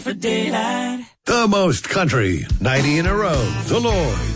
for daylight. The most country, 90 in a row. The Lord.